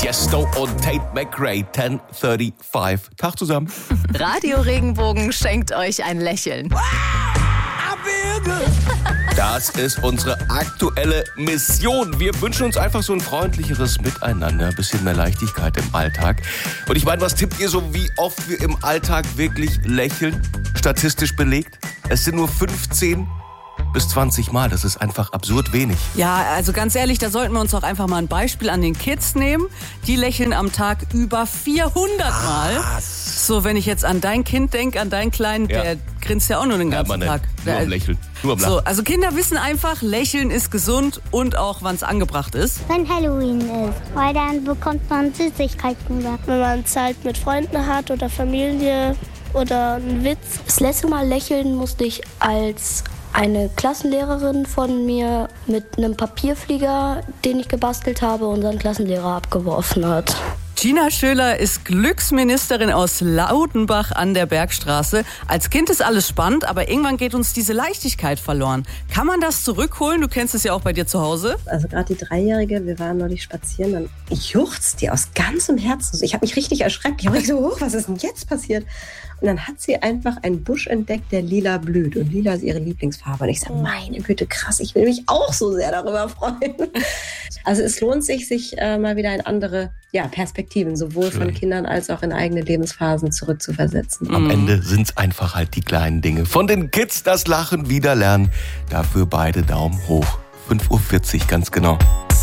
Tiesto und Tate McRae, 10:35. Tag zusammen. Radio Regenbogen schenkt euch ein Lächeln. Das ist unsere aktuelle Mission. Wir wünschen uns einfach so ein freundlicheres Miteinander, ein bisschen mehr Leichtigkeit im Alltag. Und ich meine, was tippt ihr so, wie oft wir im Alltag wirklich lächeln? Statistisch belegt? Es sind nur 15 bis 20 Mal. Das ist einfach absurd wenig. Ja, also ganz ehrlich, da sollten wir uns auch einfach mal ein Beispiel an den Kids nehmen. Die lächeln am Tag über 400 Mal. So, wenn ich jetzt an dein Kind denke, an deinen Kleinen, der grinst ja auch nur den ganzen Tag. Nur am Lächeln, nur am Lachen. So, also Kinder wissen einfach, Lächeln ist gesund und auch, wann es angebracht ist. Wenn Halloween ist, weil dann bekommt man Süßigkeiten. Wenn man Zeit mit Freunden hat oder Familie oder einen Witz. Das letzte Mal lächeln musste ich, als eine Klassenlehrerin von mir mit einem Papierflieger, den ich gebastelt habe, unseren Klassenlehrer abgeworfen hat. Gina Schöler ist Glücksministerin aus Lautenbach an der Bergstraße. Als Kind ist alles spannend, aber irgendwann geht uns diese Leichtigkeit verloren. Kann man das zurückholen? Du kennst es ja auch bei dir zu Hause. Also gerade die Dreijährige, wir waren neulich spazieren, dann juchzt die aus ganzem Herzen. Ich habe mich richtig erschreckt. Ich habe mich so, was ist denn jetzt passiert? Und dann hat sie einfach einen Busch entdeckt, der lila blüht. Und lila ist ihre Lieblingsfarbe. Und ich sage, meine Güte, krass, ich will mich auch so sehr darüber freuen. Also es lohnt sich mal wieder in andere Perspektiven, sowohl von Kindern als auch in eigene Lebensphasen zurückzuversetzen. Am Ende sind es einfach halt die kleinen Dinge. Von den Kids das Lachen wieder lernen. Dafür beide Daumen hoch. 5:40 Uhr, ganz genau.